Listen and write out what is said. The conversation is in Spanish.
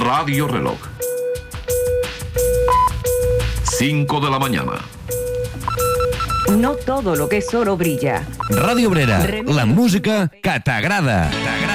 Radio Reloj. 5 de la mañana. No todo lo que es oro brilla. Ràdio Obrera, la música que t'agrada.